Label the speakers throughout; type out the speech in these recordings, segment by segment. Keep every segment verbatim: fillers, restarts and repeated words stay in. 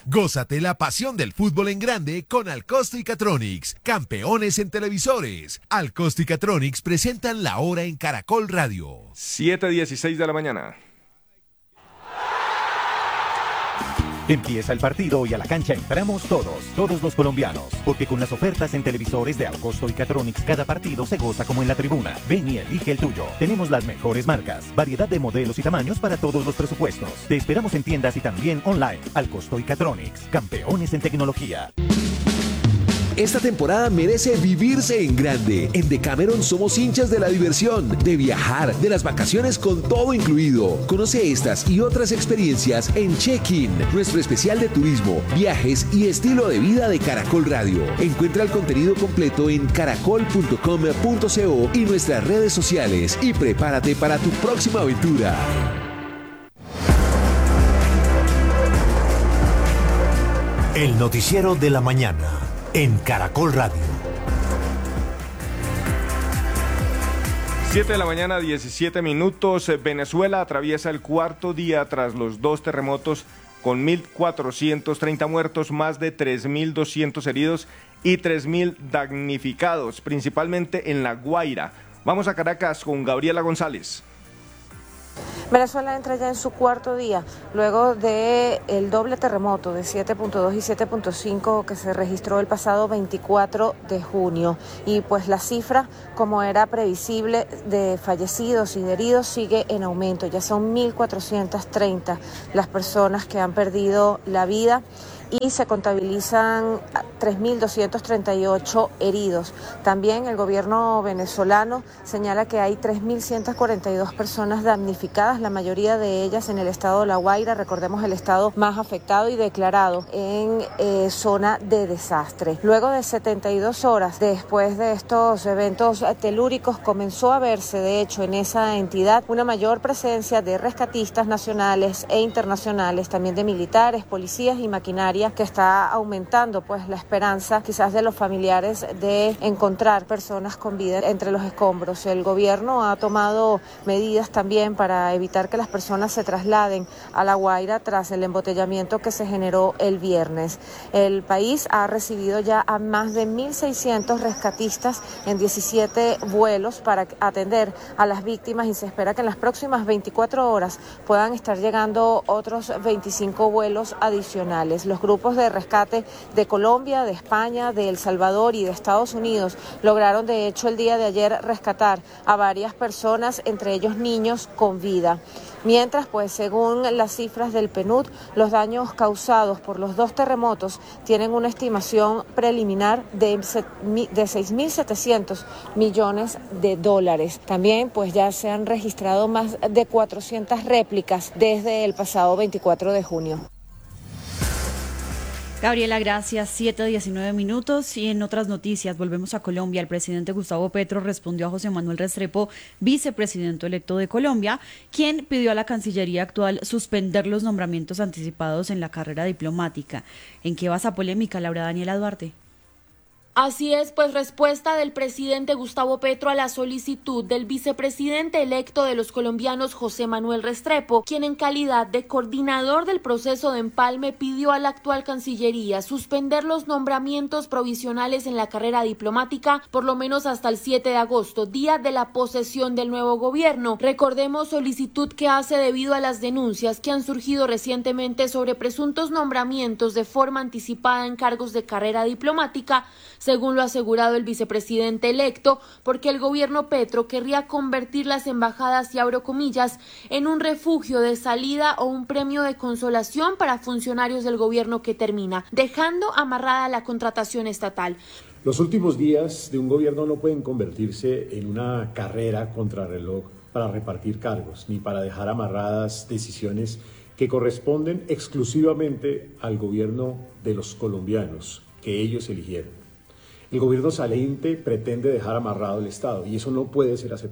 Speaker 1: Gózate la pasión del fútbol en grande con Alcosto y Catronics, campeones en televisores. Alcosto y Catronics presentan La Hora en Caracol Radio.
Speaker 2: siete dieciséis de la mañana.
Speaker 3: Empieza el partido y a la cancha entramos todos, todos los colombianos, porque con las ofertas en televisores de Alcosto y Catronics cada partido se goza como en la tribuna. Ven y elige el tuyo. Tenemos las mejores marcas, variedad de modelos y tamaños para todos los presupuestos. Te esperamos en tiendas y también online. Alcosto y Catronics, campeones en tecnología.
Speaker 4: Esta temporada merece vivirse en grande. En Decameron somos hinchas de la diversión, de viajar, de las vacaciones con todo incluido. Conoce estas y otras experiencias en Check-in, nuestro especial de turismo, viajes y estilo de vida de Caracol Radio. Encuentra el contenido completo en caracol punto com punto co y nuestras redes sociales y prepárate para tu próxima aventura.
Speaker 5: El noticiero de la mañana en Caracol Radio.
Speaker 2: siete de la mañana, diecisiete minutos. Venezuela atraviesa el cuarto día tras los dos terremotos con mil cuatrocientos treinta muertos, más de tres mil doscientos heridos y tres mil damnificados, principalmente en La Guaira. Vamos a Caracas con Gabriela González.
Speaker 6: Venezuela entra ya en su cuarto día, luego del doble terremoto de siete punto dos y siete punto cinco que se registró el pasado veinticuatro de junio. Y pues la cifra, como era previsible, de fallecidos y de heridos sigue en aumento. Ya son mil cuatrocientos treinta las personas que han perdido la vida y se contabilizan tres mil doscientos treinta y ocho heridos. También el gobierno venezolano señala que hay tres mil ciento cuarenta y dos personas damnificadas, la mayoría de ellas en el estado de La Guaira, recordemos el estado más afectado y declarado en eh, zona de desastre. Luego de setenta y dos horas después de estos eventos telúricos, comenzó a verse, de hecho, en esa entidad una mayor presencia de rescatistas nacionales e internacionales, también de militares, policías y maquinaria, que está aumentando pues la esperanza quizás de los familiares de encontrar personas con vida entre los escombros. El gobierno ha tomado medidas también para evitar que las personas se trasladen a La Guaira tras el embotellamiento que se generó el viernes. El país ha recibido ya a más de mil seiscientos rescatistas en diecisiete vuelos para atender a las víctimas y se espera que en las próximas veinticuatro horas puedan estar llegando otros veinticinco vuelos adicionales. Los grupos de rescate de Colombia, de España, de El Salvador y de Estados Unidos lograron de hecho el día de ayer rescatar a varias personas, entre ellos niños con vida. Mientras, pues según las cifras del P N U D, los daños causados por los dos terremotos tienen una estimación preliminar de, de seis mil setecientos millones de dólares. También, pues ya se han registrado más de cuatrocientas réplicas desde el pasado veinticuatro de junio.
Speaker 7: Gabriela, gracias. siete diecinueve minutos. Y en otras noticias, volvemos a Colombia. El presidente Gustavo Petro respondió a José Manuel Restrepo, vicepresidente electo de Colombia, quien pidió a la Cancillería actual suspender los nombramientos anticipados en la carrera diplomática. ¿En qué basa polémica, Laura Daniela Duarte?
Speaker 8: Así es, pues respuesta del presidente Gustavo Petro a la solicitud del vicepresidente electo de los colombianos José Manuel Restrepo, quien en calidad de coordinador del proceso de empalme pidió a la actual Cancillería suspender los nombramientos provisionales en la carrera diplomática por lo menos hasta el siete de agosto, día de la posesión del nuevo gobierno. Recordemos solicitud que hace debido a las denuncias que han surgido recientemente sobre presuntos nombramientos de forma anticipada en cargos de carrera diplomática, según lo ha asegurado el vicepresidente electo, porque el gobierno Petro querría convertir las embajadas, y abro comillas, en un refugio de salida o un premio de consolación para funcionarios del gobierno que termina, dejando amarrada la contratación estatal.
Speaker 9: Los últimos días de un gobierno no pueden convertirse en una carrera contrarreloj para repartir cargos, ni para dejar amarradas decisiones que corresponden exclusivamente al gobierno de los colombianos, que ellos eligieron. El gobierno saliente pretende dejar amarrado el Estado y eso no puede ser aceptable.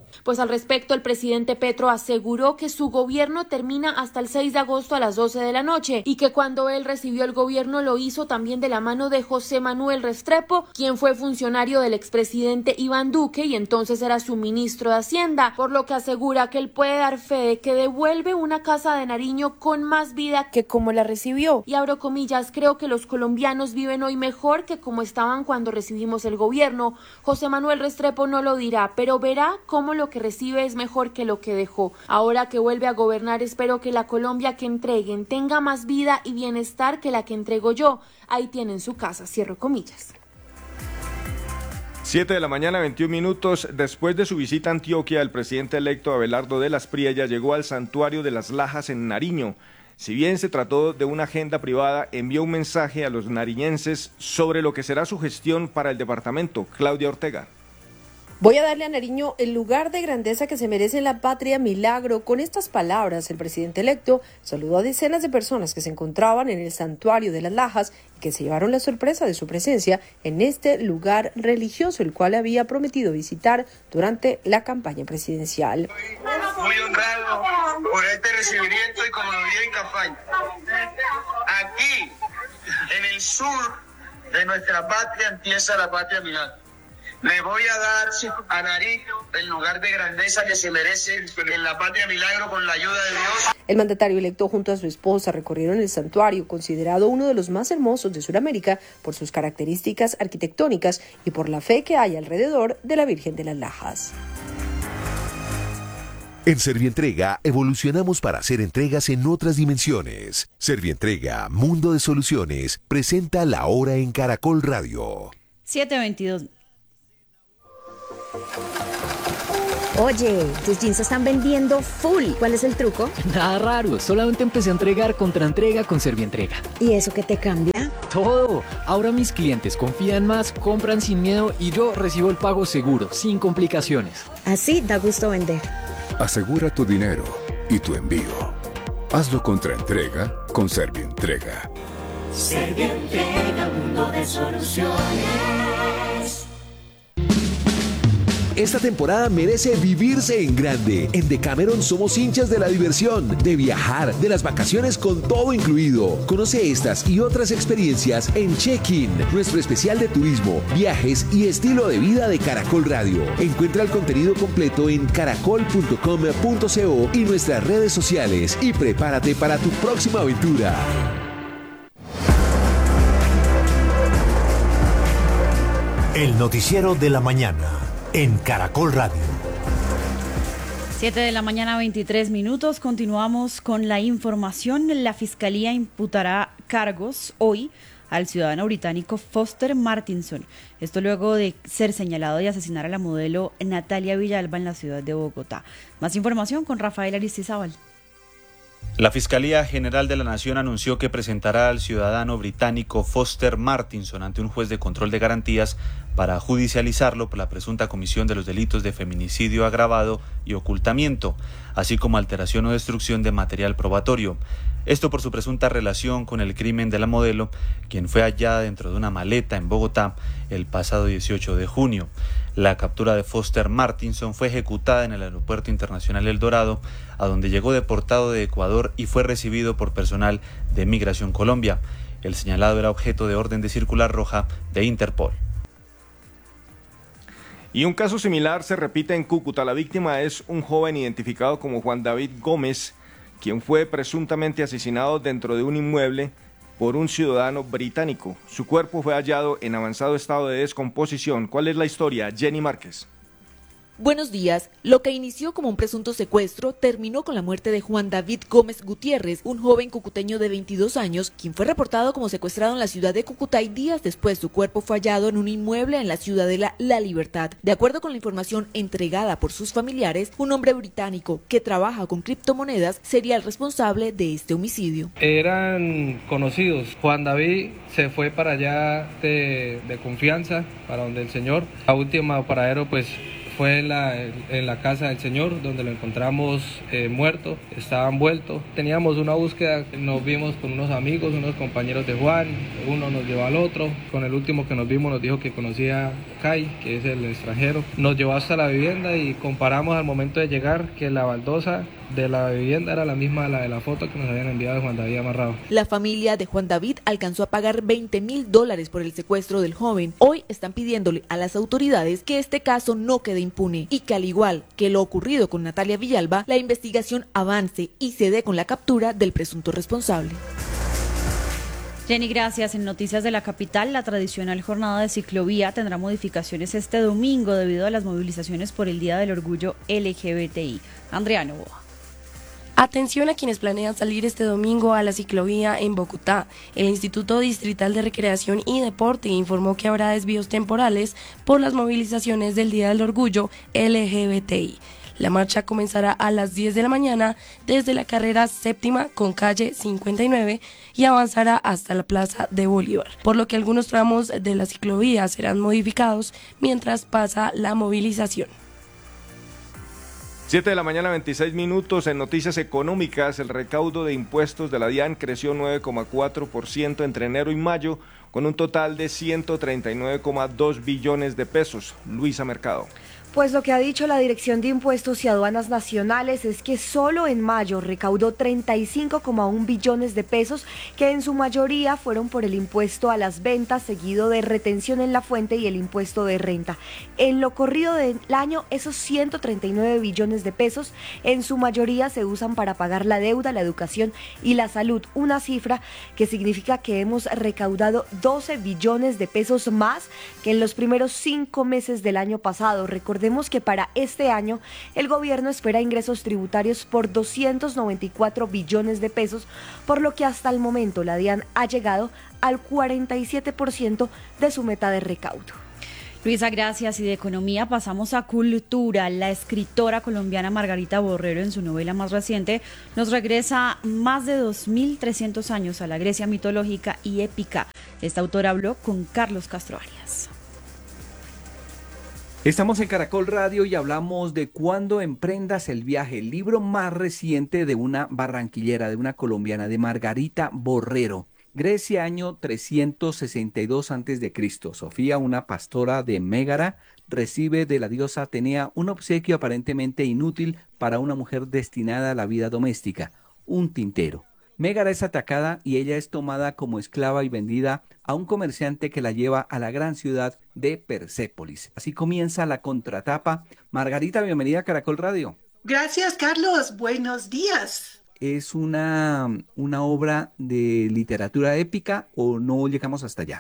Speaker 8: Pues al respecto, el presidente Petro aseguró que su gobierno termina hasta el seis de agosto a las doce de la noche y que cuando él recibió el gobierno lo hizo también de la mano de José Manuel Restrepo, quien fue funcionario del expresidente Iván Duque y entonces era su ministro de Hacienda, por lo que asegura que él puede dar fe de que devuelve una casa de Nariño con más vida que como la recibió. Y abro comillas, creo que los colombianos viven hoy mejor que como estaban cuando recibimos el gobierno. José Manuel Restrepo no lo dirá, pero verá cómo lo que recibe es mejor que lo que dejó. Ahora que vuelve a gobernar, espero que la Colombia que entreguen tenga más vida y bienestar que la que entrego yo. Ahí tienen su casa, cierro comillas.
Speaker 2: siete de la mañana, veintiún minutos. Después de su visita a Antioquia, el presidente electo Abelardo de las Priella llegó al santuario de las Lajas en Nariño. Si bien se trató de una agenda privada, envió un mensaje a los nariñenses sobre lo que será su gestión para el departamento. Claudia Ortega.
Speaker 10: Voy a darle a Nariño el lugar de grandeza que se merece en la patria milagro. Con estas palabras, el presidente electo saludó a decenas de personas que se encontraban en el santuario de las Lajas y que se llevaron la sorpresa de su presencia en este lugar religioso, el cual había prometido visitar durante la campaña presidencial.
Speaker 11: Muy honrado por este recibimiento y como lo dije en campaña. Aquí, en el sur de nuestra patria, empieza la patria milagro. Le voy a dar a Nariño el lugar de grandeza que se merece en la patria milagro con la ayuda de Dios.
Speaker 10: El mandatario electo junto a su esposa recorrieron el santuario, considerado uno de los más hermosos de Sudamérica por sus características arquitectónicas y por la fe que hay alrededor de la Virgen de las Lajas.
Speaker 1: En Servientrega evolucionamos para hacer entregas en otras dimensiones. Servientrega, Mundo de Soluciones, presenta La Hora en Caracol Radio.
Speaker 7: siete veintidós.
Speaker 12: Oye, tus jeans están vendiendo full. ¿Cuál es el truco?
Speaker 13: Nada raro, solamente empecé a entregar contraentrega con Servientrega.
Speaker 12: ¿Y eso qué te cambia?
Speaker 13: Todo. Ahora mis clientes confían más, compran sin miedo y yo recibo el pago seguro, sin complicaciones.
Speaker 12: Así da gusto vender.
Speaker 14: Asegura tu dinero y tu envío. Hazlo contraentrega con Servientrega.
Speaker 15: Servientrega, mundo de soluciones.
Speaker 4: Esta temporada merece vivirse en grande. En Decameron somos hinchas de la diversión, de viajar, de las vacaciones con todo incluido. Conoce estas y otras experiencias en Check-in, nuestro especial de turismo, viajes y estilo de vida de Caracol Radio. Encuentra el contenido completo en caracol punto com punto co y nuestras redes sociales y prepárate para tu próxima aventura.
Speaker 5: El noticiero de la mañana en Caracol Radio.
Speaker 7: siete de la mañana, veintitrés minutos. Continuamos con la información. La Fiscalía imputará cargos hoy al ciudadano británico Foster Martinson. Esto luego de ser señalado de asesinar a la modelo Natalia Villalba en la ciudad de Bogotá. Más información con Rafael Aristizábal.
Speaker 16: La Fiscalía General de la Nación anunció que presentará al ciudadano británico Foster Martinson ante un juez de control de garantías para judicializarlo por la presunta comisión de los delitos de feminicidio agravado y ocultamiento, así como alteración o destrucción de material probatorio. Esto por su presunta relación con el crimen de la modelo, quien fue hallada dentro de una maleta en Bogotá el pasado dieciocho de junio. La captura de Foster Martinson fue ejecutada en el Aeropuerto Internacional El Dorado, a donde llegó deportado de Ecuador y fue recibido por personal de Migración Colombia. El señalado era objeto de orden de circular roja de Interpol.
Speaker 2: Y un caso similar se repite en Cúcuta. La víctima es un joven identificado como Juan David Gómez, quien fue presuntamente asesinado dentro de un inmueble por un ciudadano británico. Su cuerpo fue hallado en avanzado estado de descomposición. ¿Cuál es la historia? Jenny Márquez.
Speaker 17: Buenos días. Lo que inició como un presunto secuestro terminó con la muerte de Juan David Gómez Gutiérrez, un joven cucuteño de veintidós años, quien fue reportado como secuestrado en la ciudad de Cúcuta y días después su cuerpo fue hallado en un inmueble en la ciudadela La Libertad. De acuerdo con la información entregada por sus familiares, un hombre británico que trabaja con criptomonedas sería el responsable de este homicidio.
Speaker 18: Eran conocidos. Juan David se fue para allá de, de confianza, para donde el señor. A última paradero pues Fue en la, en la casa del señor donde lo encontramos eh, muerto, estaba envuelto. Teníamos una búsqueda, nos vimos con unos amigos, unos compañeros de Juan, uno nos llevó al otro. Con el último que nos vimos nos dijo que conocía a Kai, que es el extranjero. Nos llevó hasta la vivienda y comparamos al momento de llegar que la baldosa de la vivienda era la misma a la de la foto que nos habían enviado de Juan David amarrado.
Speaker 17: La familia de Juan David alcanzó a pagar veinte mil dólares por el secuestro del joven. Hoy están pidiéndole a las autoridades que este caso no quede impune y que, al igual que lo ocurrido con Natalia Villalba, la investigación avance y se dé con la captura del presunto responsable.
Speaker 7: Jenny, gracias. En Noticias de la Capital, la tradicional jornada de ciclovía tendrá modificaciones este domingo debido a las movilizaciones por el Día del Orgullo L G B T I. Andrea Novoa.
Speaker 19: Atención a quienes planean salir este domingo a la ciclovía en Bogotá. El Instituto Distrital de Recreación y Deporte informó que habrá desvíos temporales por las movilizaciones del Día del Orgullo L G B T I. La marcha comenzará a las diez de la mañana desde la carrera séptima con calle cincuenta y nueve y avanzará hasta la Plaza de Bolívar, por lo que algunos tramos de la ciclovía serán modificados mientras pasa la movilización.
Speaker 2: siete de la mañana, veintiséis minutos. En noticias económicas, el recaudo de impuestos de la DIAN creció nueve coma cuatro por ciento entre enero y mayo, con un total de ciento treinta y nueve coma dos billones de pesos. Luisa Mercado.
Speaker 6: Pues lo que ha dicho la Dirección de Impuestos y Aduanas Nacionales es que solo en mayo recaudó treinta y cinco coma uno billones de pesos, que en su mayoría fueron por el impuesto a las ventas, seguido de retención en la fuente y el impuesto de renta. En lo corrido del año, esos ciento treinta y nueve billones de pesos en su mayoría se usan para pagar la deuda, la educación y la salud, una cifra que significa que hemos recaudado doce billones de pesos más que en los primeros cinco meses del año pasado. Recordemos que para este año el gobierno espera ingresos tributarios por doscientos noventa y cuatro billones de pesos, por lo que hasta el momento la DIAN ha llegado al cuarenta y siete por ciento de su meta de recaudo.
Speaker 7: Luisa, gracias. Y de economía pasamos a cultura. La escritora colombiana Margarita Borrero, en su novela más reciente, nos regresa más de dos mil trescientos años a la Grecia mitológica y épica. Esta autora habló con Carlos Castro Arias.
Speaker 20: Estamos en Caracol Radio y hablamos de Cuando emprendas el viaje, el libro más reciente de una barranquillera, de una colombiana, de Margarita Borrero. Grecia, año trescientos sesenta y dos antes de Cristo. Sofía, una pastora de Mégara, recibe de la diosa Atenea un obsequio aparentemente inútil para una mujer destinada a la vida doméstica, un tintero. Mégara es atacada y ella es tomada como esclava y vendida a un comerciante que la lleva a la gran ciudad de Persépolis. Así comienza la contratapa. Margarita, bienvenida a Caracol Radio.
Speaker 21: Gracias, Carlos. Buenos días.
Speaker 20: ¿Es una, una obra de literatura épica o no llegamos hasta allá?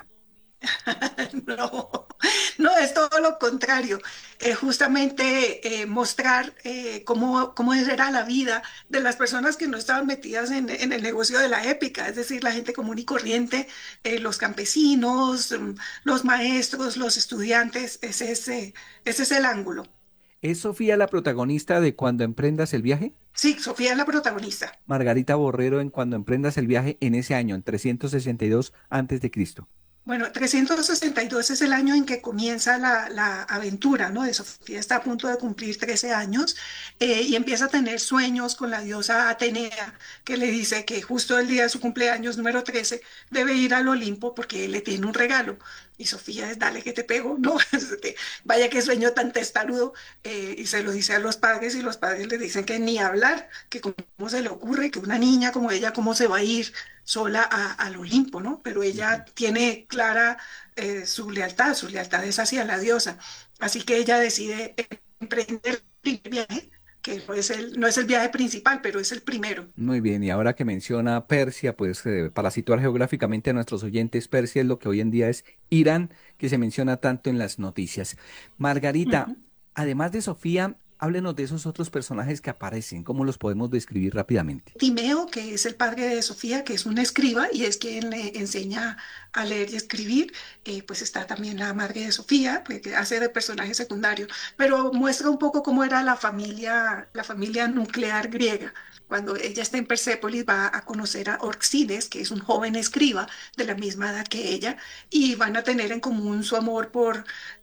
Speaker 21: No, no, es todo lo contrario. Eh, justamente eh, mostrar eh, cómo, cómo era la vida de las personas que no estaban metidas en, en el negocio de la épica, es decir, la gente común y corriente, eh, los campesinos, los maestros, los estudiantes. Ese es, eh, ese es el ángulo.
Speaker 20: ¿Es Sofía la protagonista de Cuando emprendas el viaje?
Speaker 21: Sí, Sofía es la protagonista.
Speaker 20: Margarita Borrero en Cuando emprendas el viaje en ese año, en trescientos sesenta y dos antes de Cristo.
Speaker 21: Bueno, trescientos sesenta y dos es el año en que comienza la, la aventura, ¿no? De Sofía está a punto de cumplir trece años eh, y empieza a tener sueños con la diosa Atenea, que le dice que justo el día de su cumpleaños número trece debe ir al Olimpo porque él le tiene un regalo. Y Sofía es, dale que te pego, no, vaya qué sueño tan testarudo, eh, y se lo dice a los padres y los padres le dicen que ni hablar, que cómo se le ocurre que una niña como ella, cómo se va a ir sola a, al Olimpo, ¿no? Pero ella tiene clara eh, su lealtad, su lealtad es hacia la diosa, así que ella decide emprender el viaje, que no es, el, no es el viaje principal, pero es el primero.
Speaker 20: Muy bien, y ahora que menciona Persia, pues eh, para situar geográficamente a nuestros oyentes, Persia es lo que hoy en día es Irán, que se menciona tanto en las noticias. Margarita, uh-huh. Además de Sofía, háblenos de esos otros personajes que aparecen, ¿cómo los podemos describir rápidamente?
Speaker 21: Timeo, que es el padre de Sofía, que es un escriba y es quien le enseña a leer y escribir, eh, pues está también la madre de Sofía, pues, que hace de personaje secundario, pero muestra un poco cómo era la familia, la familia nuclear griega. Cuando ella está en Persépolis va a conocer a Orxides, que es un joven escriba de la misma edad que ella, y van a tener en común su amor por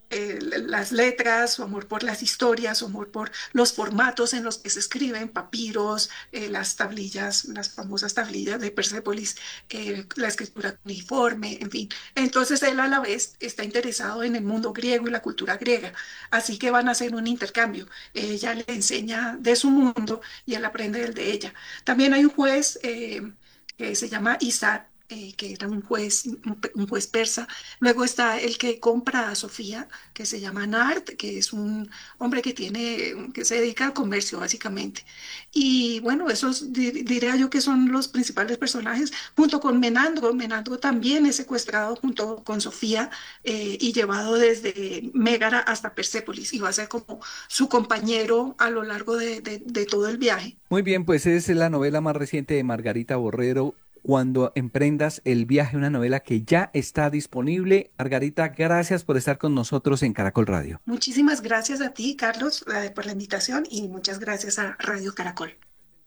Speaker 21: eh, las letras, su amor por las historias, su amor por los formatos en los que se escriben, papiros, eh, las tablillas, las famosas tablillas de Persépolis, eh, la escritura uniforme, en fin. Entonces él a la vez está interesado en el mundo griego y la cultura griega, así que van a hacer un intercambio. Ella le enseña de su mundo y él aprende del de ella. También hay un juez eh, que se llama Isaac, eh, que era un juez, un juez persa. Luego está el que compra a Sofía, que se llama Nart, que es un hombre que tiene, que se dedica al comercio básicamente. Y bueno, esos diría yo que son los principales personajes, junto con Menandro. Menandro también es secuestrado junto con Sofía eh, y llevado desde Mégara hasta Persépolis, y va a ser como su compañero a lo largo de, de, de todo el viaje.
Speaker 20: Muy bien, pues es la novela más reciente de Margarita Borrero, Cuando emprendas el viaje, una novela que ya está disponible. Margarita, gracias por estar con nosotros en Caracol Radio.
Speaker 21: Muchísimas gracias a ti, Carlos, eh, por la invitación, y muchas gracias a Radio Caracol.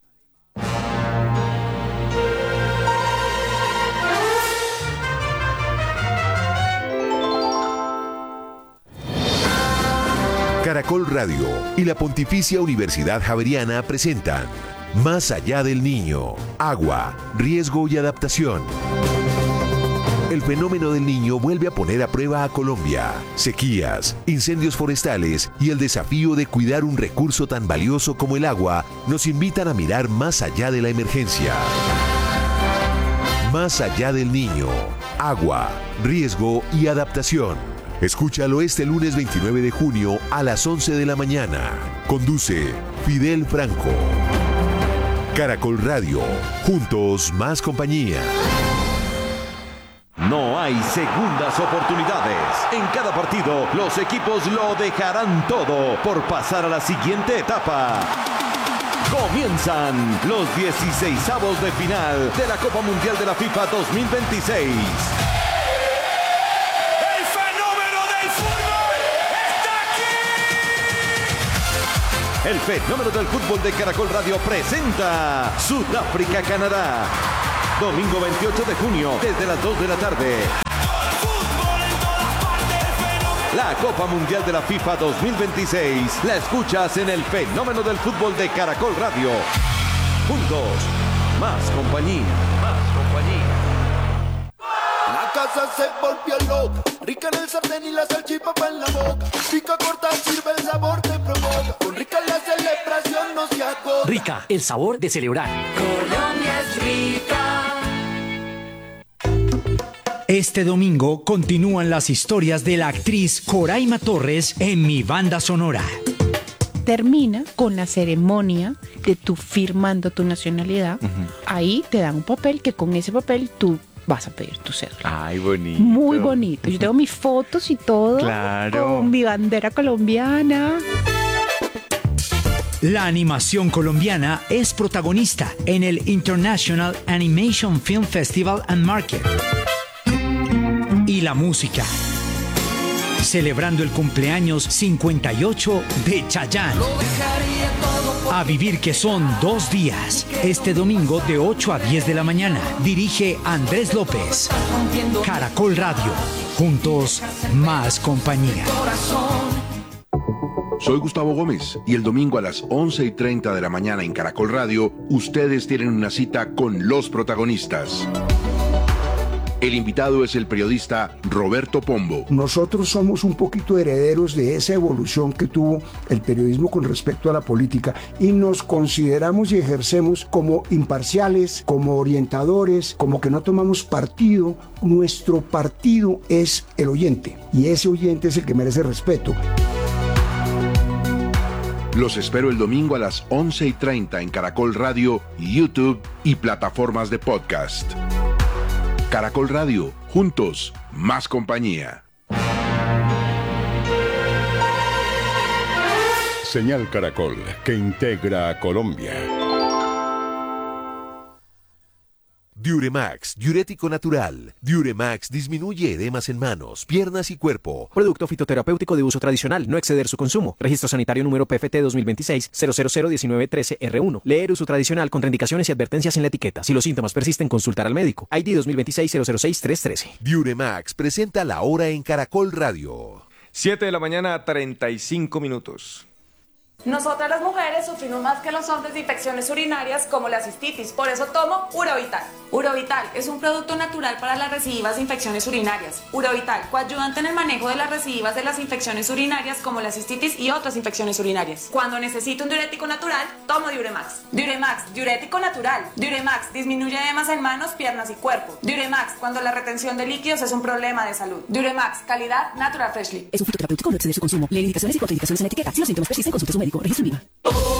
Speaker 1: Caracol Radio y la Pontificia Universidad Javeriana presentan Más allá del niño, agua, riesgo y adaptación. El fenómeno del niño vuelve a poner a prueba a Colombia. Sequías, incendios forestales y el desafío de cuidar un recurso tan valioso como el agua nos invitan a mirar más allá de la emergencia. Más allá del niño, agua, riesgo y adaptación. Escúchalo este lunes veintinueve de junio a las once de la mañana. Conduce Fidel Franco. Caracol Radio. Juntos, más compañía.
Speaker 3: No hay segundas oportunidades. En cada partido, los equipos lo dejarán todo por pasar a la siguiente etapa. Comienzan los dieciseisavos de final de la Copa Mundial de la FIFA dos mil veintiséis. El fenómeno del fútbol de Caracol Radio presenta Sudáfrica-Canadá. Domingo veintiocho de junio, desde las dos de la tarde. La Copa Mundial de la FIFA dos mil veintiséis la escuchas en el fenómeno del fútbol de Caracol Radio. Juntos, más compañía. Más compañía.
Speaker 22: La casa se volvió loca, rica en el sartén y la salchipapa en la boca. Pica corta, sirve el sabor, te provoca. Con Rica la celebración no se agota.
Speaker 23: Rica, el sabor de celebrar.
Speaker 15: Colombia es rica.
Speaker 24: Este domingo continúan las historias de la actriz Coraima Torres en Mi Banda Sonora.
Speaker 25: Termina con la ceremonia de tú firmando tu nacionalidad. Uh-huh. Ahí te dan un papel que con ese papel tú vas a pedir tu cédula.
Speaker 16: Ay, bonito.
Speaker 25: Muy bonito. Yo tengo mis fotos y todo.
Speaker 16: Claro.
Speaker 25: Con mi bandera colombiana.
Speaker 24: La animación colombiana es protagonista en el International Animation Film Festival and Market. Y la música, celebrando el cumpleaños cincuenta y ocho de Chayanne. A vivir, que son dos días. Este domingo de ocho a diez de la mañana. Dirige Andrés López. Caracol Radio. Juntos, más compañía.
Speaker 26: Soy Gustavo Gómez y el domingo a las once y treinta de la mañana en Caracol Radio, ustedes tienen una cita con los protagonistas. El invitado es el periodista Roberto Pombo.
Speaker 27: Nosotros somos un poquito herederos de esa evolución que tuvo el periodismo con respecto a la política y nos consideramos y ejercemos como imparciales, como orientadores, como que no tomamos partido. Nuestro partido es el oyente y ese oyente es el que merece respeto.
Speaker 26: Los espero el domingo a las once y treinta en Caracol Radio, YouTube y plataformas de podcast. Caracol Radio, juntos, más compañía.
Speaker 28: Señal Caracol, que integra a Colombia.
Speaker 1: Diuremax, diurético natural. Diuremax disminuye edemas en manos, piernas y cuerpo.
Speaker 29: Producto fitoterapéutico de uso tradicional, no exceder su consumo. Registro sanitario número P F T dos mil veintiséis cero cero cero diecinueve trece R uno. Leer uso tradicional, contraindicaciones y advertencias en la etiqueta. Si los síntomas persisten, consultar al médico. I D dos mil veintiséis cero cero seis tres trece.
Speaker 1: Diuremax presenta La Hora en Caracol Radio.
Speaker 2: siete de la mañana, treinta y cinco minutos.
Speaker 4: Nosotras las mujeres sufrimos más que los hombres de infecciones urinarias como la cistitis, por eso tomo Urovital. Urovital es un producto natural para las recidivas de infecciones urinarias. Urovital, coayudante en el manejo de las recidivas de las infecciones urinarias como la cistitis y otras infecciones urinarias. Cuando necesito un diurético natural, tomo Diuremax. Diuremax, diurético natural. Diuremax disminuye edemas en manos, piernas y cuerpo. Diuremax, cuando la retención de líquidos es un problema de salud. Diuremax, calidad Natural Freshly.
Speaker 5: Es un fitoterapéutico, no exceder su consumo. Lee indicaciones y contraindicaciones en la etiqueta. Si los síntomas persisten, consulte a su médico. Registro INVIMA.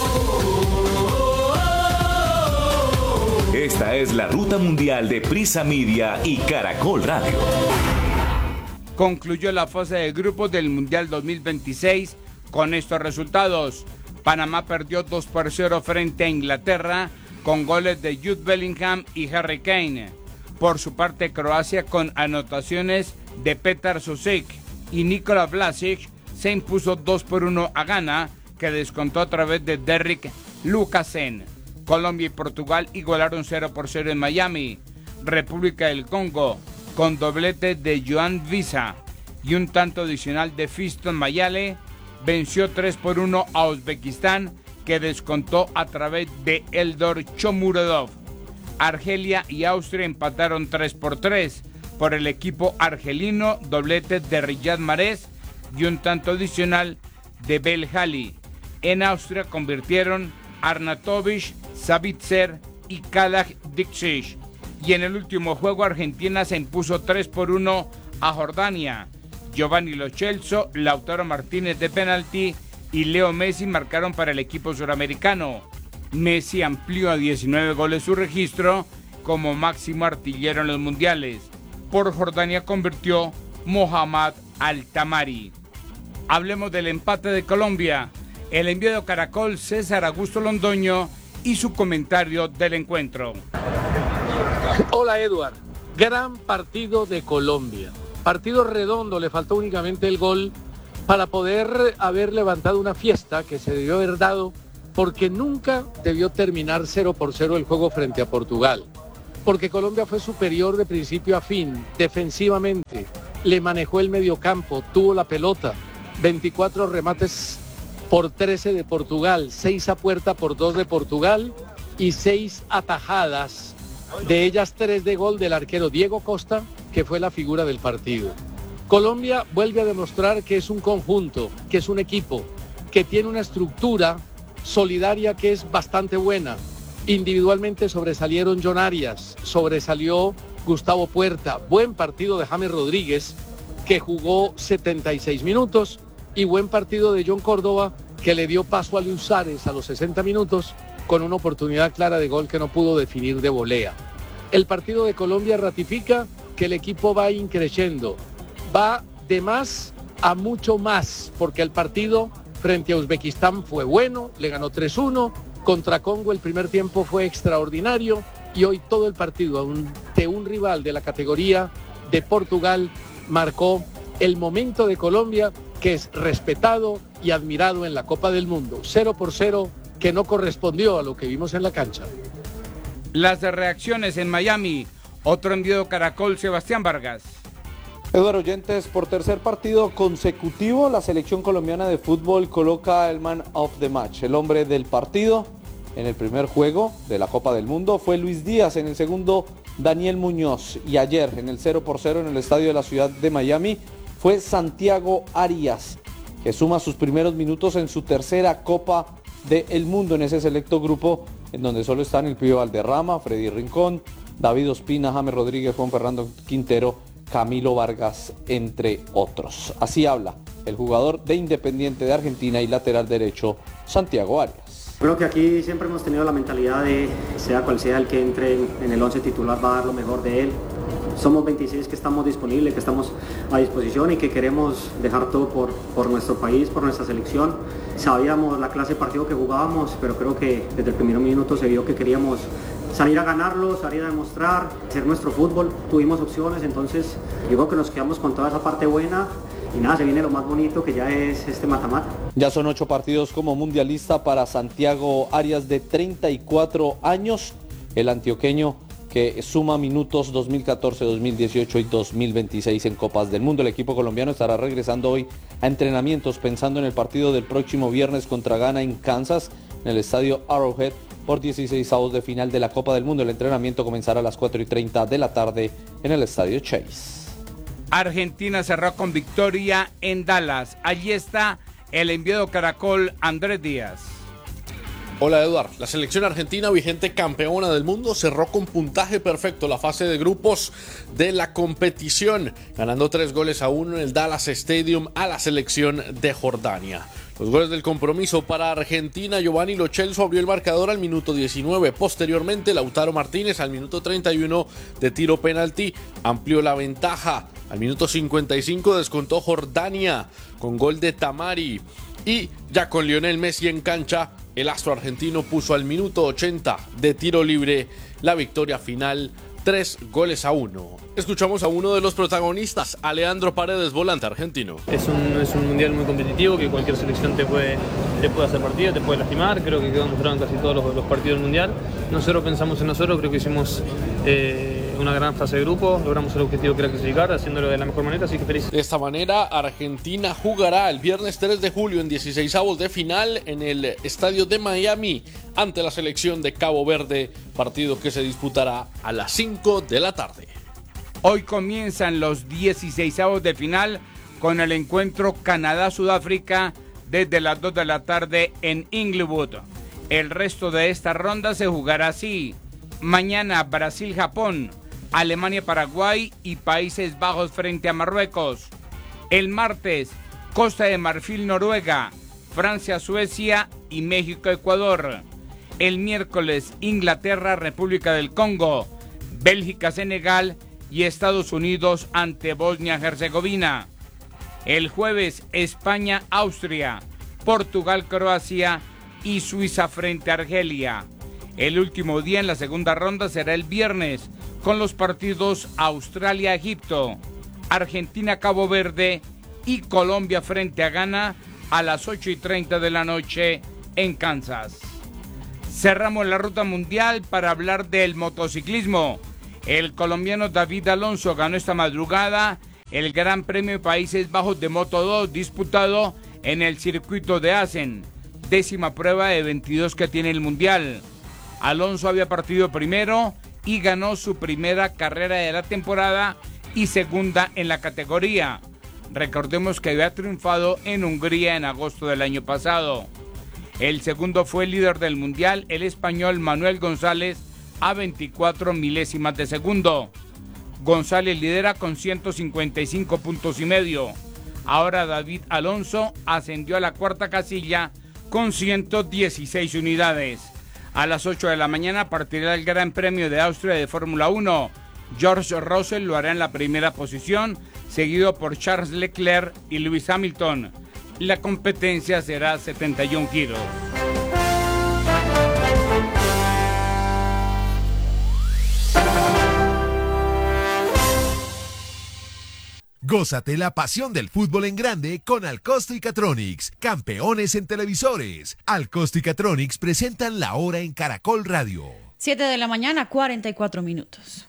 Speaker 8: Esta es la ruta mundial de Prisa Media y Caracol Radio.
Speaker 9: Concluyó la fase de grupos del Mundial dos mil veintiséis con estos resultados. Panamá perdió dos por cero frente a Inglaterra con goles de Jude Bellingham y Harry Kane. Por su parte, Croacia, con anotaciones de Petar Sosic y Nikola Vlasic, se impuso dos por uno a Ghana, que descontó a través de Derrick Lucasen. Colombia y Portugal igualaron cero por cero en Miami. República del Congo, con doblete de Joan Visa y un tanto adicional de Fiston Mayale, venció tres por uno a Uzbekistán, que descontó a través de Eldor Shomurodov. Argelia y Austria empataron tres por tres. Por el equipo argelino, doblete de Riyad Mahrez y un tanto adicional de Belhali. En Austria convirtieron Arnautovic, Savitzer y Kalaj Dikšić. Y en el último juego, Argentina se impuso tres por uno a Jordania. Giovanni Lo Celso, Lautaro Martínez de penalti y Leo Messi marcaron para el equipo suramericano. Messi amplió a diecinueve goles su registro como máximo artillero en los mundiales. Por Jordania convirtió Mohamed Al-Tamari. Hablemos del empate de Colombia. El envío de Caracol, César Augusto Londoño, y su comentario del encuentro.
Speaker 10: Hola Eduard, gran partido de Colombia. Partido redondo, le faltó únicamente el gol para poder haber levantado una fiesta que se debió haber dado, porque nunca debió terminar cero por cero el juego frente a Portugal. Porque Colombia fue superior de principio a fin, defensivamente, le manejó el mediocampo, tuvo la pelota, veinticuatro remates por trece de Portugal, seis a puerta por dos de Portugal y seis atajadas, de ellas tres de gol del arquero Diego Costa, que fue la figura del partido. Colombia vuelve a demostrar que es un conjunto, que es un equipo, que tiene una estructura solidaria que es bastante buena. Individualmente sobresalieron John Arias, sobresalió Gustavo Puerta, buen partido de James Rodríguez, que jugó setenta y seis minutos, y buen partido de John Córdoba, que le dio paso a Luis Suárez a los sesenta minutos con una oportunidad clara de gol que no pudo definir de volea. El partido de Colombia ratifica que el equipo va increciendo, va de más a mucho más, porque el partido frente a Uzbekistán fue bueno, le ganó tres uno, contra Congo el primer tiempo fue extraordinario y hoy todo el partido ante un rival de la categoría de Portugal marcó el momento de Colombia, que es respetado y admirado en la Copa del Mundo. Cero por cero, que no correspondió a lo que vimos en la cancha.
Speaker 9: Las reacciones en Miami. Otro envío de Caracol, Sebastián Vargas.
Speaker 11: Eduardo Oyentes, por tercer partido consecutivo, la selección colombiana de fútbol coloca el man of the match, el hombre del partido. En el primer juego de la Copa del Mundo fue Luis Díaz, en el segundo Daniel Muñoz, y ayer en el cero por cero en el estadio de la ciudad de Miami fue Santiago Arias, que suma sus primeros minutos en su tercera Copa del Mundo en ese selecto grupo, en donde solo están el Pío Valderrama, Freddy Rincón, David Ospina, James Rodríguez, Juan Fernando Quintero, Camilo Vargas, entre otros. Así habla el jugador de Independiente de Argentina y lateral derecho, Santiago Arias.
Speaker 12: Creo que aquí siempre hemos tenido la mentalidad de, sea cual sea el que entre en el once titular, va a dar lo mejor de él. Somos veintiséis que estamos disponibles, que estamos a disposición y que queremos dejar todo por, por nuestro país, por nuestra selección. Sabíamos la clase de partido que jugábamos, pero creo que desde el primer minuto se vio que queríamos salir a ganarlo, salir a demostrar, hacer nuestro fútbol. Tuvimos opciones, entonces digo que nos quedamos con toda esa parte buena. Y nada, se viene lo más bonito, que ya es este mata-mata.
Speaker 11: Ya son ocho partidos como mundialista para Santiago Arias, de treinta y cuatro años. El antioqueño que suma minutos dos mil catorce, dos mil dieciocho y dos mil veintiséis en Copas del Mundo. El equipo colombiano estará regresando hoy a entrenamientos pensando en el partido del próximo viernes contra Ghana en Kansas, en el estadio Arrowhead, por dieciseisavos de final de la Copa del Mundo. El entrenamiento comenzará a las cuatro y treinta de la tarde en el estadio Chase.
Speaker 9: Argentina cerró con victoria en Dallas. Allí está el enviado Caracol Andrés Díaz.
Speaker 6: Hola Eduard, la selección argentina, vigente campeona del mundo, cerró con puntaje perfecto la fase de grupos de la competición, ganando tres goles a uno en el Dallas Stadium a la selección de Jordania. Los goles del compromiso para Argentina: Giovanni Lo Celso abrió el marcador al minuto diecinueve. Posteriormente, Lautaro Martínez al minuto treinta y uno de tiro penalti amplió la ventaja. Al minuto cincuenta y cinco descontó Jordania con gol de Tamari. Y ya con Lionel Messi en cancha, el astro argentino puso al minuto ochenta de tiro libre la victoria final, tres goles a uno. Escuchamos a uno de los protagonistas, Alejandro Paredes, volante argentino.
Speaker 7: Es un, es un mundial muy competitivo, que cualquier selección te puede, te puede hacer partido, te puede lastimar. Creo que quedó demostrado en casi todos los, los partidos del mundial. Nosotros pensamos en nosotros, creo que hicimos eh, una gran fase de grupo, logramos el objetivo que era clasificar, haciéndolo de la mejor manera, así que feliz.
Speaker 6: De esta manera, Argentina jugará el viernes tres de julio en dieciseisavos de final en el estadio de Miami ante la selección de Cabo Verde, partido que se disputará a las cinco de la tarde.
Speaker 9: Hoy comienzan los dieciseisavos de final con el encuentro Canadá-Sudáfrica desde las dos de la tarde en Inglewood. El resto de esta ronda se jugará así: mañana Brasil-Japón, Alemania-Paraguay y Países Bajos frente a Marruecos. El martes, Costa de Marfil-Noruega, Francia-Suecia y México-Ecuador. El miércoles, Inglaterra-República del Congo, Bélgica-Senegal y Estados Unidos ante Bosnia-Herzegovina. El jueves, España-Austria, Portugal-Croacia y Suiza frente a Argelia. El último día en la segunda ronda será el viernes, con los partidos Australia-Egipto, Argentina-Cabo Verde y Colombia frente a Ghana a las ocho y treinta de la noche en Kansas. Cerramos la ruta mundial para hablar del motociclismo. El colombiano David Alonso ganó esta madrugada el Gran Premio de Países Bajos de Moto dos disputado en el circuito de Assen, décima prueba de veintidós que tiene el mundial. Alonso había partido primero y ganó su primera carrera de la temporada y segunda en la categoría. Recordemos que había triunfado en Hungría en agosto del año pasado. El segundo fue el líder del mundial, el español Manuel González, a veinticuatro milésimas de segundo. González lidera con ciento cincuenta y cinco puntos y medio. Ahora David Alonso ascendió a la cuarta casilla con ciento dieciséis unidades. A las ocho de la mañana partirá el Gran Premio de Austria de Fórmula uno. George Russell lo hará en la primera posición, seguido por Charles Leclerc y Lewis Hamilton. La competencia será setenta y un giros.
Speaker 1: Gózate la pasión del fútbol en grande con Alcosto y Catronics, campeones en televisores. Alcosto y Catronics presentan la hora en Caracol Radio.
Speaker 13: siete de la mañana, cuarenta y cuatro minutos.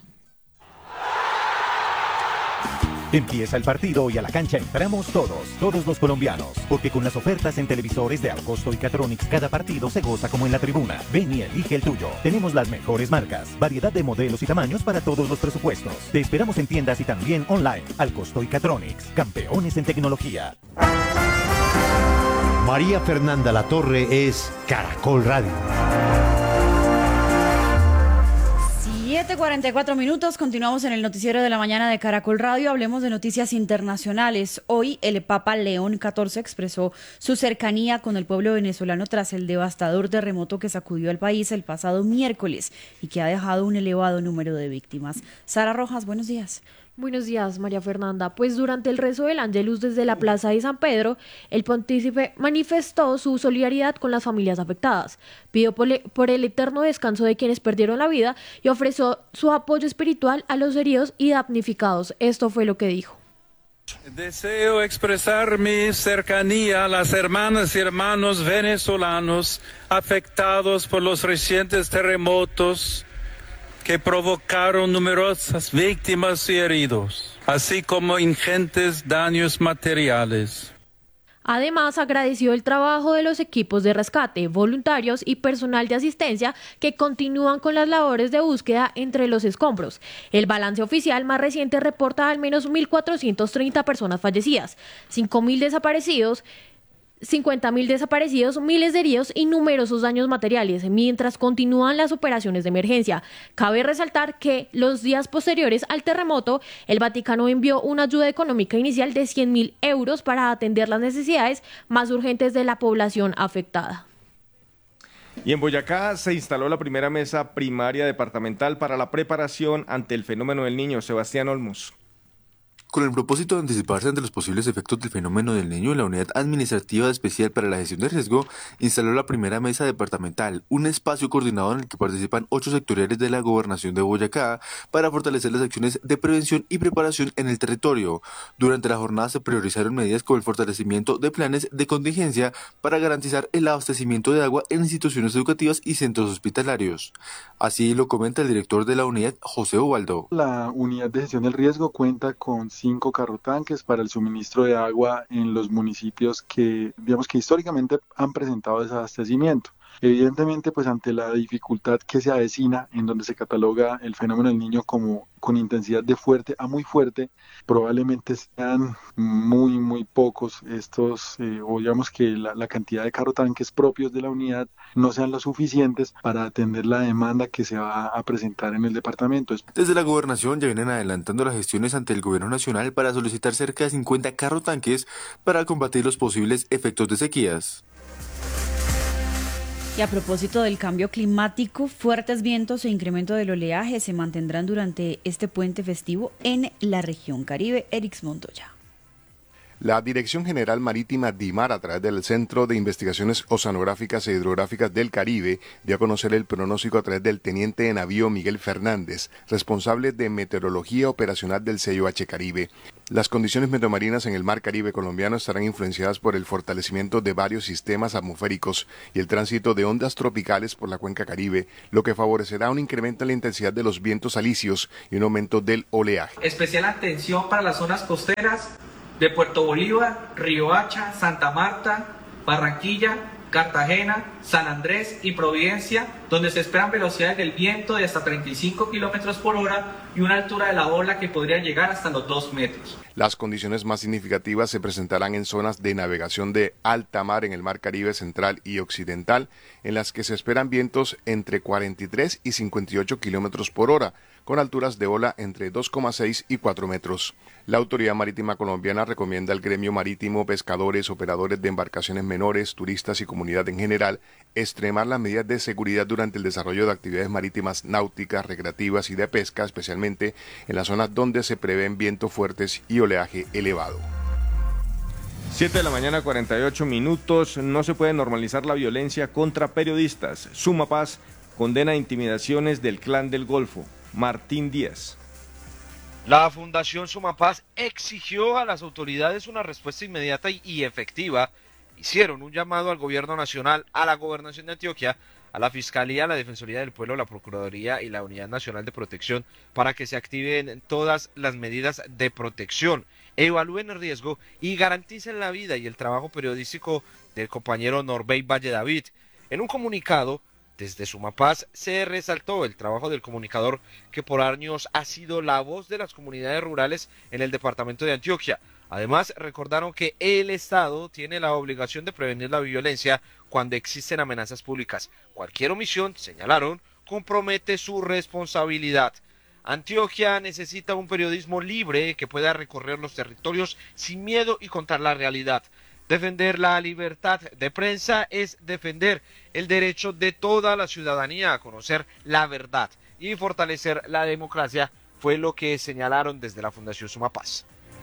Speaker 14: Empieza el partido y a la cancha entramos todos, todos los colombianos, porque con las ofertas en televisores de Alcosto y Catronics cada partido se goza como en la tribuna. Ven y elige el tuyo. Tenemos las mejores marcas, variedad de modelos y tamaños para todos los presupuestos. Te esperamos en tiendas y también online. Alcosto y Catronics, campeones en tecnología.
Speaker 17: María Fernanda Latorre es Caracol Radio.
Speaker 13: siete cuarenta y cuatro minutos, continuamos en el noticiero de la mañana de Caracol Radio. Hablemos de noticias internacionales. Hoy el Papa León catorce expresó su cercanía con el pueblo venezolano tras el devastador terremoto que sacudió al país el pasado miércoles y que ha dejado un elevado número de víctimas. Sara Rojas, buenos días.
Speaker 18: Buenos días, María Fernanda. Pues durante el rezo del Ángelus desde la Plaza de San Pedro, el pontífice manifestó su solidaridad con las familias afectadas, pidió por el eterno descanso de quienes perdieron la vida y ofreció su apoyo espiritual a los heridos y damnificados. Esto fue lo que dijo.
Speaker 19: Deseo expresar mi cercanía a las hermanas y hermanos venezolanos afectados por los recientes terremotos que provocaron numerosas víctimas y heridos, así como ingentes daños materiales.
Speaker 18: Además, agradeció el trabajo de los equipos de rescate, voluntarios y personal de asistencia que continúan con las labores de búsqueda entre los escombros. El balance oficial más reciente reporta al menos mil cuatrocientas treinta personas fallecidas, cinco mil desaparecidos, cincuenta mil desaparecidos, miles de heridos y numerosos daños materiales, mientras continúan las operaciones de emergencia. Cabe resaltar que los días posteriores al terremoto, el Vaticano envió una ayuda económica inicial de cien mil euros para atender las necesidades más urgentes de la población afectada.
Speaker 2: Y en Boyacá se instaló la primera mesa primaria departamental para la preparación ante el fenómeno del Niño. Sebastián Olmos.
Speaker 3: Con el propósito de anticiparse ante los posibles efectos del fenómeno del Niño, la Unidad Administrativa Especial para la Gestión de Riesgo instaló la primera mesa departamental, un espacio coordinado en el que participan ocho sectoriales de la Gobernación de Boyacá para fortalecer las acciones de prevención y preparación en el territorio. Durante la jornada se priorizaron medidas como el fortalecimiento de planes de contingencia para garantizar el abastecimiento de agua en instituciones educativas y centros hospitalarios. Así lo comenta el director de la unidad, José Ubaldo.
Speaker 15: La Unidad de Gestión del Riesgo cuenta con cinco carrotanques para el suministro de agua en los municipios que, digamos que históricamente han presentado desabastecimiento. Evidentemente, pues ante la dificultad que se avecina, en donde se cataloga el fenómeno del Niño como con intensidad de fuerte a muy fuerte, probablemente sean muy, muy pocos estos, eh, o digamos que la, la cantidad de carrotanques propios de la unidad no sean lo suficientes para atender la demanda que se va a presentar en el departamento.
Speaker 3: Desde la gobernación ya vienen adelantando las gestiones ante el gobierno nacional para solicitar cerca de cincuenta carrotanques para combatir los posibles efectos de sequías.
Speaker 13: Y a propósito del cambio climático, fuertes vientos e incremento del oleaje se mantendrán durante este puente festivo en la región Caribe. Erix Montoya.
Speaker 16: La Dirección General Marítima DIMAR, a través del Centro de Investigaciones Oceanográficas e Hidrográficas del Caribe, dio a conocer el pronóstico a través del teniente de navío Miguel Fernández, responsable de meteorología operacional del C I O H Caribe. Las condiciones meteomarinas en el mar Caribe colombiano estarán influenciadas por el fortalecimiento de varios sistemas atmosféricos y el tránsito de ondas tropicales por la cuenca Caribe, lo que favorecerá un incremento en la intensidad de los vientos alisios y un aumento del oleaje.
Speaker 20: Especial atención para las zonas costeras de Puerto Bolívar, Riohacha, Santa Marta, Barranquilla, Cartagena, San Andrés y Providencia, donde se esperan velocidades del viento de hasta treinta y cinco kilómetros por hora y una altura de la ola que podría llegar hasta los dos metros.
Speaker 16: Las condiciones más significativas se presentarán en zonas de navegación de alta mar en el mar Caribe central y occidental, en las que se esperan vientos entre cuarenta y tres y cincuenta y ocho kilómetros por hora, con alturas de ola entre dos coma seis y cuatro metros. La Autoridad Marítima Colombiana recomienda al gremio marítimo, pescadores, operadores de embarcaciones menores, turistas y comunidad en general extremar las medidas de seguridad durante el desarrollo de actividades marítimas náuticas, recreativas y de pesca, especialmente en las zonas donde se prevén vientos fuertes y oleaje elevado.
Speaker 2: siete de la mañana, cuarenta y ocho minutos. No se puede normalizar la violencia contra periodistas. Sumapaz condena intimidaciones del Clan del Golfo. Martín Díaz.
Speaker 21: La Fundación Sumapaz exigió a las autoridades una respuesta inmediata y efectiva. Hicieron un llamado al gobierno nacional, a la gobernación de Antioquia, a la Fiscalía, a la Defensoría del Pueblo, la Procuraduría y la Unidad Nacional de Protección para que se activen todas las medidas de protección, evalúen el riesgo y garanticen la vida y el trabajo periodístico del compañero Norbey Valle David. En un comunicado, desde Sumapaz se resaltó el trabajo del comunicador que por años ha sido la voz de las comunidades rurales en el departamento de Antioquia. Además, recordaron que el Estado tiene la obligación de prevenir la violencia cuando existen amenazas públicas. Cualquier omisión, señalaron, compromete su responsabilidad. Antioquia necesita un periodismo libre que pueda recorrer los territorios sin miedo y contar la realidad. Defender la libertad de prensa es defender el derecho de toda la ciudadanía a conocer la verdad y fortalecer la democracia, fue lo que señalaron desde la Fundación Sumapaz.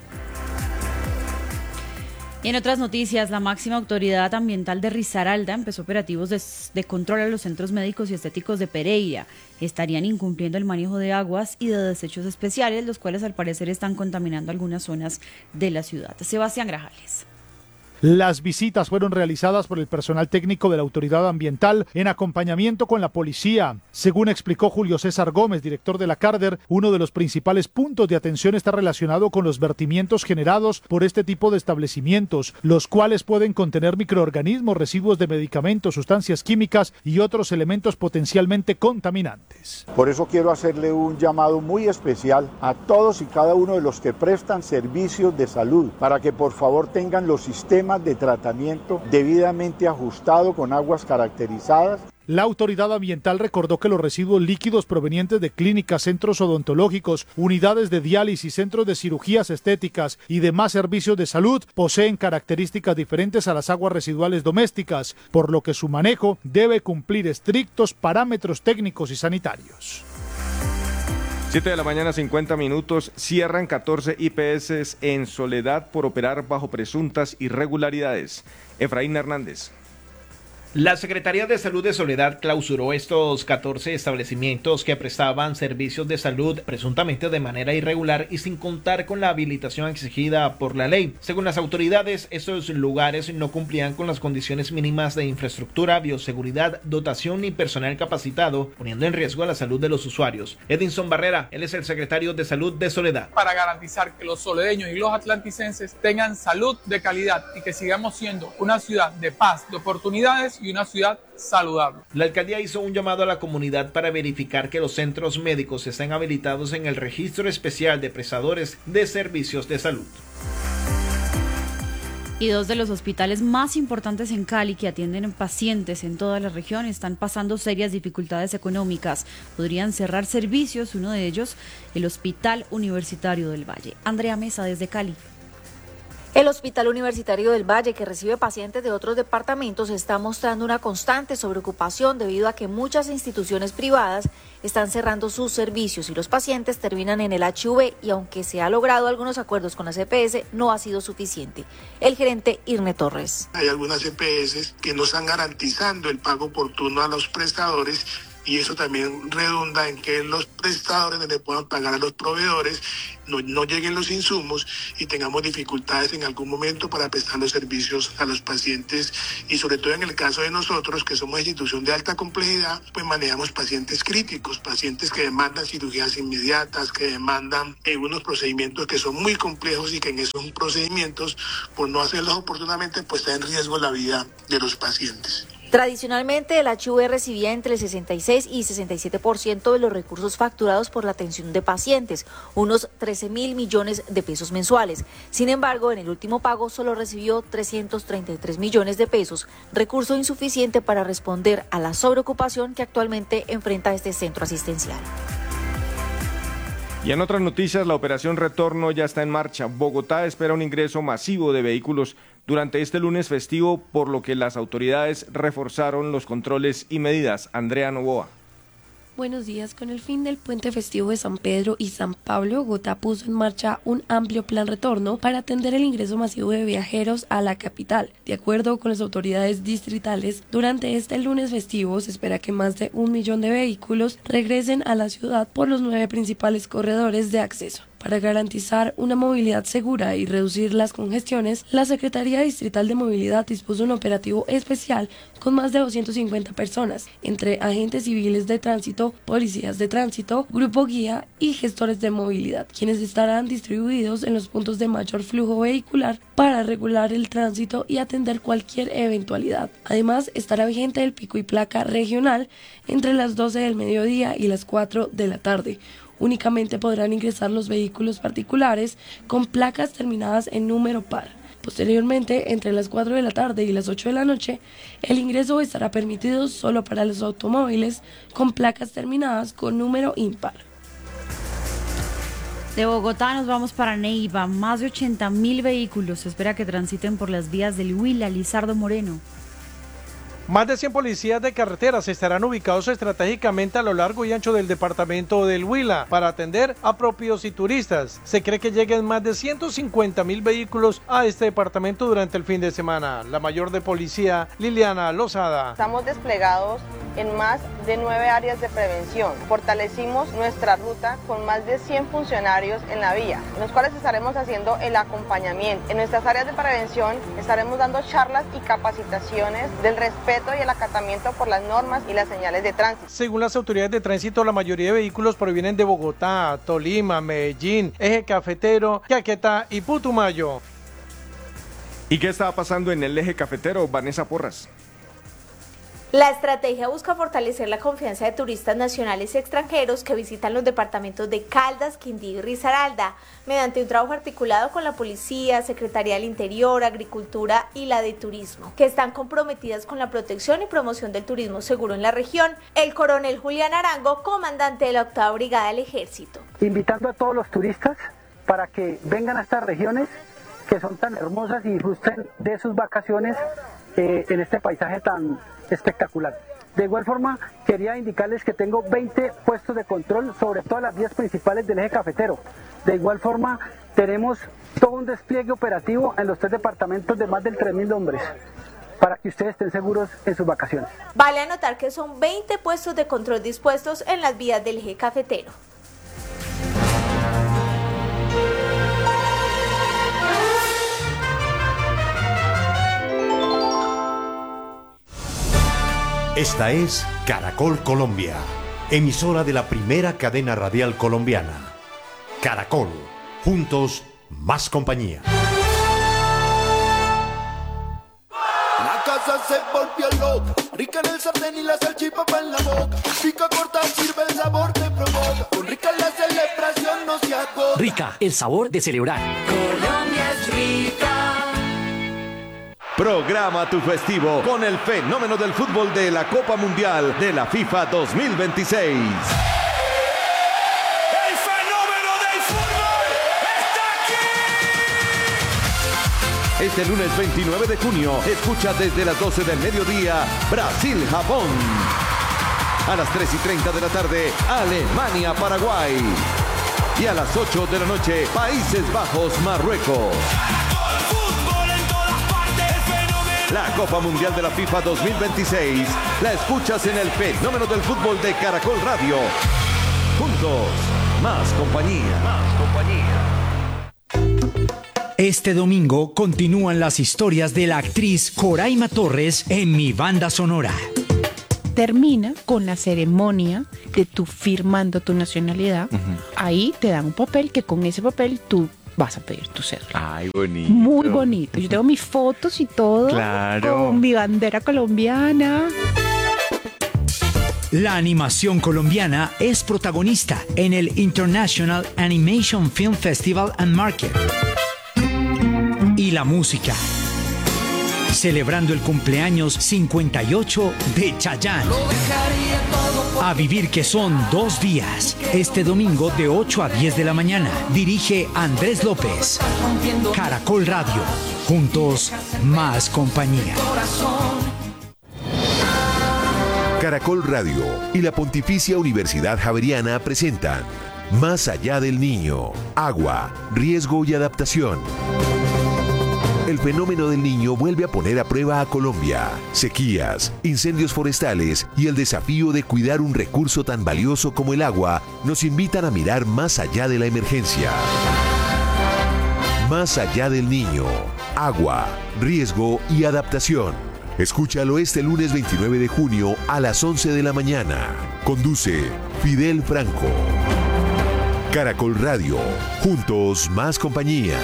Speaker 13: Y en otras noticias, la máxima autoridad ambiental de Risaralda empezó operativos de, de control a los centros médicos y estéticos de Pereira. Estarían incumpliendo el manejo de aguas y de desechos especiales, los cuales al parecer están contaminando algunas zonas de la ciudad. Sebastián Grajales.
Speaker 4: Las visitas fueron realizadas por el personal técnico de la autoridad ambiental en acompañamiento con la policía. Según explicó Julio César Gómez, director de la Carder, uno de los principales puntos de atención está relacionado con los vertimientos generados por este tipo de establecimientos, los cuales pueden contener microorganismos, residuos de medicamentos, sustancias químicas y otros elementos potencialmente contaminantes.
Speaker 22: Por eso quiero hacerle un llamado muy especial a todos y cada uno de los que prestan servicios de salud para que por favor tengan los sistemas de tratamiento debidamente ajustado con aguas caracterizadas.
Speaker 4: La autoridad ambiental recordó que los residuos líquidos provenientes de clínicas, centros odontológicos, unidades de diálisis, centros de cirugías estéticas y demás servicios de salud poseen características diferentes a las aguas residuales domésticas, por lo que su manejo debe cumplir estrictos parámetros técnicos y sanitarios.
Speaker 2: siete de la mañana, cincuenta minutos, cierran catorce I P S en Soledad por operar bajo presuntas irregularidades. Efraín Hernández.
Speaker 23: La Secretaría de Salud de Soledad clausuró estos catorce establecimientos que prestaban servicios de salud presuntamente de manera irregular y sin contar con la habilitación exigida por la ley. Según las autoridades, estos lugares no cumplían con las condiciones mínimas de infraestructura, bioseguridad, dotación y personal capacitado, poniendo en riesgo a la salud de los usuarios. Edinson Barrera, él es el secretario de Salud de Soledad.
Speaker 24: Para garantizar que los soledeños y los atlanticenses tengan salud de calidad y que sigamos siendo una ciudad de paz, de oportunidades y una ciudad saludable.
Speaker 23: La alcaldía hizo un llamado a la comunidad para verificar que los centros médicos estén habilitados en el registro especial de prestadores de servicios de salud.
Speaker 13: Y dos de los hospitales más importantes en Cali que atienden pacientes en toda la región están pasando serias dificultades económicas. Podrían cerrar servicios, uno de ellos el Hospital Universitario del Valle. Andrea Mesa desde Cali.
Speaker 25: El Hospital Universitario del Valle, que recibe pacientes de otros departamentos, está mostrando una constante sobreocupación debido a que muchas instituciones privadas están cerrando sus servicios y los pacientes terminan en el H V y aunque se ha logrado algunos acuerdos con las E P S, no ha sido suficiente. El gerente Irne Torres.
Speaker 26: Hay algunas E P S que no están garantizando el pago oportuno a los prestadores y eso también redunda en que los prestadores le puedan pagar a los proveedores, no, no lleguen los insumos y tengamos dificultades en algún momento para prestar los servicios a los pacientes y sobre todo en el caso de nosotros que somos institución de alta complejidad, pues manejamos pacientes críticos, pacientes que demandan cirugías inmediatas, que demandan eh, unos procedimientos que son muy complejos y que en esos procedimientos, por no hacerlos oportunamente, pues está en riesgo la vida de los pacientes.
Speaker 25: Tradicionalmente, el H V recibía entre el sesenta y seis y sesenta y siete por ciento de los recursos facturados por la atención de pacientes, unos trece mil millones de pesos mensuales. Sin embargo, en el último pago solo recibió trescientos treinta y tres millones de pesos, recurso insuficiente para responder a la sobreocupación que actualmente enfrenta este centro asistencial.
Speaker 2: Y en otras noticias, la operación Retorno ya está en marcha. Bogotá espera un ingreso masivo de vehículos durante este lunes festivo, por lo que las autoridades reforzaron los controles y medidas. Andrea Novoa.
Speaker 27: Buenos días. Con el fin del puente festivo de San Pedro y San Pablo, Bogotá puso en marcha un amplio plan retorno para atender el ingreso masivo de viajeros a la capital. De acuerdo con las autoridades distritales, durante este lunes festivo se espera que más de un millón de vehículos regresen a la ciudad por los nueve principales corredores de acceso. Para garantizar una movilidad segura y reducir las congestiones, la Secretaría Distrital de Movilidad dispuso un operativo especial con más de doscientas cincuenta personas, entre agentes civiles de tránsito, policías de tránsito, grupo guía y gestores de movilidad, quienes estarán distribuidos en los puntos de mayor flujo vehicular para regular el tránsito y atender cualquier eventualidad. Además, estará vigente el pico y placa regional entre las doce del mediodía y las cuatro de la tarde. Únicamente podrán ingresar los vehículos particulares con placas terminadas en número par. Posteriormente, entre las cuatro de la tarde y las ocho de la noche, el ingreso estará permitido solo para los automóviles con placas terminadas con número impar.
Speaker 13: De Bogotá nos vamos para Neiva. Más de ochenta mil vehículos se espera que transiten por las vías del Huila. Lizardo Moreno.
Speaker 28: Más de cien policías de carreteras estarán ubicados estratégicamente a lo largo y ancho del departamento del Huila para atender a propios y turistas. Se cree que lleguen más de ciento cincuenta mil vehículos a este departamento durante el fin de semana. La mayor de policía, Liliana Lozada.
Speaker 29: Estamos desplegados
Speaker 5: en más de nueve áreas de prevención. Fortalecimos nuestra ruta con más de cien funcionarios en la vía, en los cuales estaremos haciendo el acompañamiento. En nuestras áreas de prevención estaremos dando charlas y capacitaciones del respeto y el acatamiento por las normas y las señales de tránsito.
Speaker 28: Según las autoridades de tránsito, la mayoría de vehículos provienen de Bogotá, Tolima, Medellín, Eje Cafetero, Caquetá y Putumayo.
Speaker 2: ¿Y qué estaba pasando en el Eje Cafetero, Vanessa Porras?
Speaker 6: La estrategia busca fortalecer la confianza de turistas nacionales y extranjeros que visitan los departamentos de Caldas, Quindío y Risaralda, mediante un trabajo articulado con la Policía, Secretaría del Interior, Agricultura y la de Turismo, que están comprometidas con la protección y promoción del turismo seguro en la región. El coronel Julián Arango, comandante de la octava Brigada del Ejército.
Speaker 7: Invitando a todos los turistas para que vengan a estas regiones que son tan hermosas y disfruten de sus vacaciones eh, en este paisaje tan espectacular. De igual forma, quería indicarles que tengo veinte puestos de control sobre todas las vías principales del Eje Cafetero. De igual forma, tenemos todo un despliegue operativo en los tres departamentos de más de tres mil hombres, para que ustedes estén seguros en sus vacaciones.
Speaker 6: Vale anotar que son veinte puestos de control dispuestos en las vías del Eje Cafetero.
Speaker 17: Esta es Caracol Colombia, emisora de la primera cadena radial colombiana. Caracol, juntos más compañía.
Speaker 8: La casa se volvió loca, rica en el sartén y la salchipapa en la boca. Pica corta, sirve el sabor te provoca. Con Rica la celebración no se agota.
Speaker 9: Rica, el sabor de celebrar.
Speaker 8: Colombia es rica.
Speaker 10: Programa tu festivo con el fenómeno del fútbol de la Copa Mundial de la FIFA dos mil veintiséis.
Speaker 8: ¡El fenómeno del fútbol está aquí!
Speaker 10: Este lunes veintinueve de junio, escucha desde las doce del mediodía Brasil-Japón. A las tres y treinta de la tarde, Alemania-Paraguay. Y a las ocho de la noche, Países Bajos-Marruecos. La Copa Mundial de la FIFA dos mil veintiséis la escuchas en el fenómeno del fútbol de Caracol Radio. Juntos, más compañía. Más compañía.
Speaker 11: Este domingo continúan las historias de la actriz Coraima Torres en Mi Banda Sonora.
Speaker 12: Termina con la ceremonia de tú firmando tu nacionalidad. Uh-huh. Ahí te dan un papel que con ese papel tú vas a pedir tu cédula.
Speaker 29: Ay, bonito.
Speaker 12: Muy bonito. Yo tengo mis fotos y todo.
Speaker 29: Claro.
Speaker 12: Con mi bandera colombiana.
Speaker 11: La animación colombiana es protagonista en el International Animation Film Festival and Market. Y la música, celebrando el cumpleaños cincuenta y ocho de Chayanne. A vivir, que son dos días. Este domingo de ocho a diez de la mañana. Dirige Andrés López. Caracol Radio. Juntos, más compañía.
Speaker 1: Caracol Radio y la Pontificia Universidad Javeriana presentan Más allá del niño. Agua, riesgo y adaptación. El fenómeno del niño vuelve a poner a prueba a Colombia. Sequías, incendios forestales y el desafío de cuidar un recurso tan valioso como el agua nos invitan a mirar más allá de la emergencia. Más allá del niño. Agua, riesgo y adaptación. Escúchalo este lunes veintinueve de junio a las once de la mañana. Conduce Fidel Franco. Caracol Radio. Juntos, más compañía.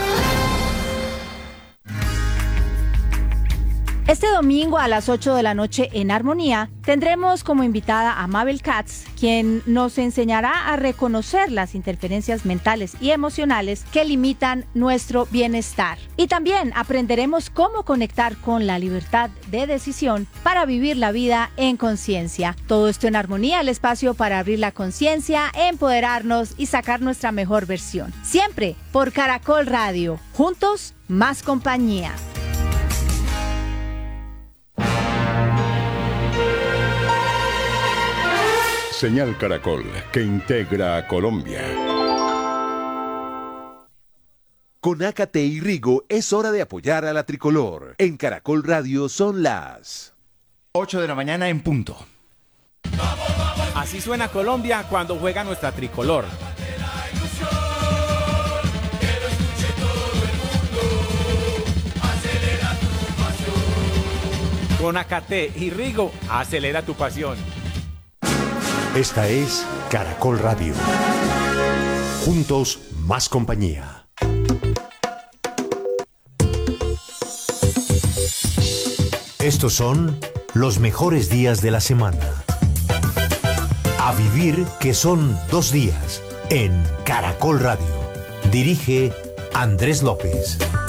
Speaker 13: Este domingo a las ocho de la noche en Armonía tendremos como invitada a Mabel Katz, quien nos enseñará a reconocer las interferencias mentales y emocionales que limitan nuestro bienestar. Y también aprenderemos cómo conectar con la libertad de decisión para vivir la vida en conciencia. Todo esto en Armonía, el espacio para abrir la conciencia, empoderarnos y sacar nuestra mejor versión. Siempre por Caracol Radio. Juntos, más compañía.
Speaker 30: Señal Caracol, que integra a Colombia.
Speaker 1: Con Ácate y Rigo es hora de apoyar a la tricolor. En Caracol Radio son las
Speaker 31: ocho de la mañana en punto.
Speaker 3: Así suena Colombia cuando juega nuestra tricolor. Con Acate y Rigo, acelera tu pasión.
Speaker 17: Esta es Caracol Radio. Juntos, más compañía. Estos son los mejores días de la semana. A vivir que son dos días en Caracol Radio. Dirige Andrés López.